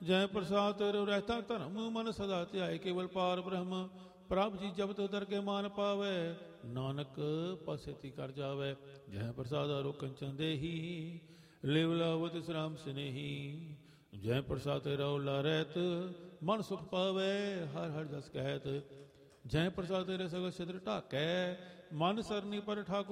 ਜੈ ਪ੍ਰਸਾਦ ਤੇਰੇ ਰਹਿਤਾ ਧਰਮ ਮਨ ਸਦਾ ਧਿਆਏ ਕੇਵਲ ਪਾਰ ਬ੍ਰਹਮ ਪ੍ਰਭ ਜੀ ਜਬ ਤੋ ਦਰਗੇ ਮਾਨ ਪਾਵੇ ਨਾਨਕ ਪਸੇਤੀ ਕਰ ਜਾਵੇ ਜੈ ਪ੍ਰਸਾਦ ਆਰੋ ਕੰਚਨ ਦੇਹੀ ਲਿਵ ਲਾਵ ਤਿਸ ਰਾਮ ਸਨੇਹੀ ਜੈ ਪ੍ਰਸਾਦ ਤੇਰਾ ਓਲਾ ਰਹਿਤ ਮਨ ਸੁਖ ਪਾਵੇ ਹਰ ਹਰ ਜਸ ਕਹਿਤ ਜੈ ਪ੍ਰਸਾਦ ਤੇਰੇ ਸਗਲ ਛਿਦਰ ਢਾਕੈ ਮਨ ਸਰਨੀ ਪਰ ਠਾਕੁਰ